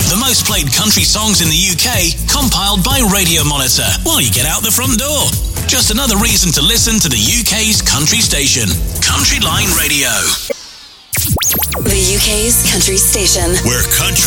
The most played country songs in the UK, compiled by Radio Monitor while you get out the front door. Just another reason to listen to the UK's country station, Country Line Radio. The UK's country station. Where country